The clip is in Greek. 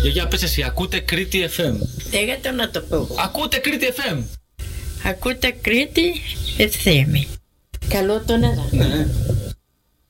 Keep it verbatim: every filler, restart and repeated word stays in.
Γιαγιά, πες εσύ, ακούτε Κρήτη εφ εμ. Λέγατε να το πω. Ακούτε Κρήτη εφ εμ. Ακούτε Κρήτη εφ εμ. Καλό τον εδώ. Ναι.